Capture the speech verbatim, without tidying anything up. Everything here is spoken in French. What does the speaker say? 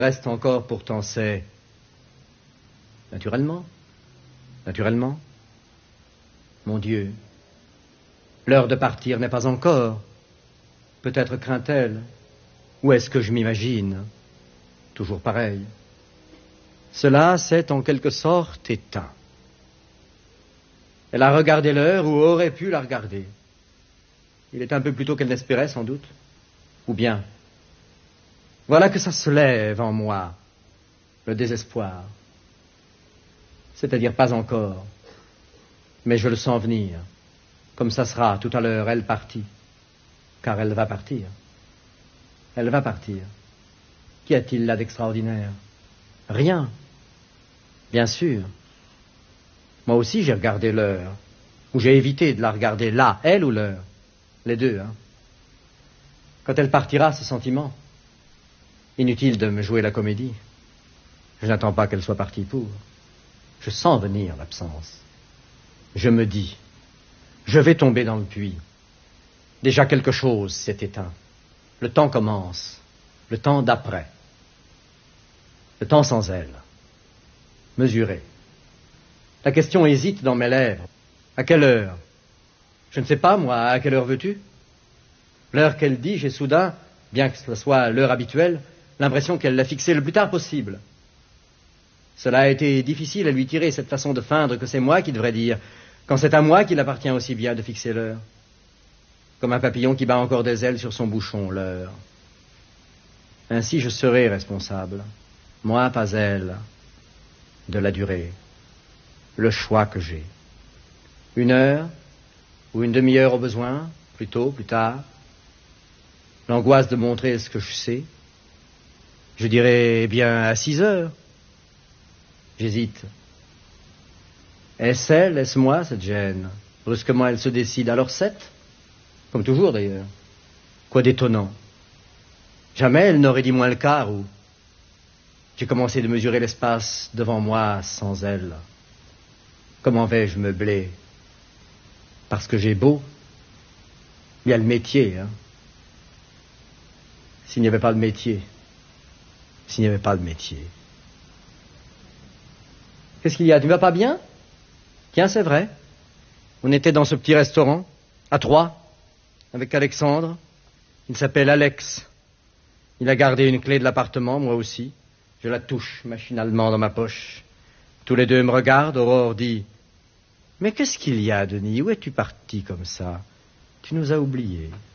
Reste encore pourtant c'est... Naturellement. Naturellement. Mon Dieu. L'heure de partir n'est pas encore. Peut-être craint-elle. Ou est-ce que je m'imagine? Toujours pareil. Cela s'est en quelque sorte éteint. Elle a regardé l'heure ou aurait pu la regarder. Il est un peu plus tôt qu'elle n'espérait, sans doute. Ou bien, voilà que ça se lève en moi, le désespoir. C'est-à-dire pas encore, mais je le sens venir, comme ça sera tout à l'heure, elle partie, car elle va partir. Elle va partir. Qu'y a-t-il là d'extraordinaire? Rien. Bien sûr. Moi aussi j'ai regardé l'heure, ou j'ai évité de la regarder là, elle ou l'heure. Les deux, hein. Quand elle partira, ce sentiment. Inutile de me jouer la comédie. Je n'attends pas qu'elle soit partie pour. Je sens venir l'absence. Je me dis, je vais tomber dans le puits. Déjà quelque chose s'est éteint. Le temps commence. Le temps d'après. Le temps sans elle. Mesuré. La question hésite dans mes lèvres. À quelle heure? Je ne sais pas, moi, à quelle heure veux-tu? L'heure qu'elle dit, j'ai soudain, bien que ce soit l'heure habituelle, l'impression qu'elle l'a fixée le plus tard possible. Cela a été difficile à lui tirer, cette façon de feindre que c'est moi qui devrais dire, quand c'est à moi qu'il appartient aussi bien de fixer l'heure. Comme un papillon qui bat encore des ailes sur son bouchon, l'heure. Ainsi je serai responsable, moi pas elle, de la durée, le choix que j'ai. Une heure, ou une demi-heure au besoin, plus tôt, plus tard. L'angoisse de montrer ce que je sais. Je dirais, eh bien, à six heures. J'hésite. Est-ce elle, est-ce moi, cette gêne? Brusquement, elle se décide. Alors sept? Comme toujours, d'ailleurs. Quoi d'étonnant? Jamais elle n'aurait dit moins le quart, ou... J'ai commencé de mesurer l'espace devant moi sans elle. Comment vais-je meubler? Parce que j'ai beau. Il y a le métier, hein. S'il n'y avait pas le métier. S'il n'y avait pas le métier. Qu'est-ce qu'il y a? Tu ne vas pas bien? Tiens, c'est vrai. On était dans ce petit restaurant, à trois, avec Alexandre. Il s'appelle Alex. Il a gardé une clé de l'appartement, moi aussi. Je la touche machinalement dans ma poche. Tous les deux me regardent. Aurore dit... Mais qu'est-ce qu'il y a, Denis? Où es-tu parti comme ça? Tu nous as oubliés.